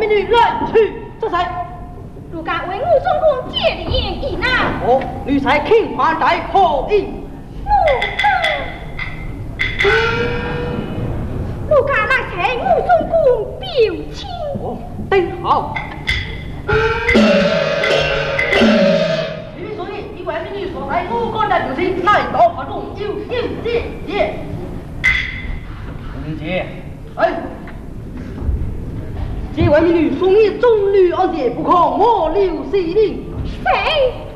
女来去，这才。 如敢为我中公借脸以难。 哦，女才听还待何意？ 如敢来请我中公表亲。 哦，真好。所以，一位美女所在五个男子亲，来到华中有姐姐。 红姐， 哎。这位美女送你中女二姐，不可莫留西令。 谁？